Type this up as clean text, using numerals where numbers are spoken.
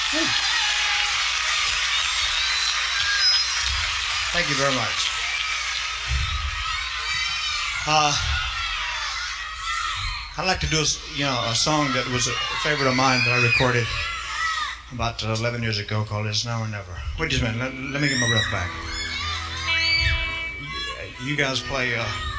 Thank you very much. I'd like to do a song that was a favorite of mine that I recorded about 11 years ago called It's Now or Never. Wait just a minute, let me get my breath back. You guys play